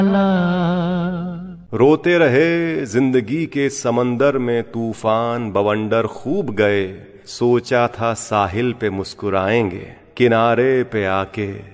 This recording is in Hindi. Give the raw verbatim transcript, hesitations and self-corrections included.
रोते रहे जिंदगी के समंदर में तूफान बवंडर खूब गए, सोचा था साहिल पे मुस्कुराएंगे, किनारे पे आके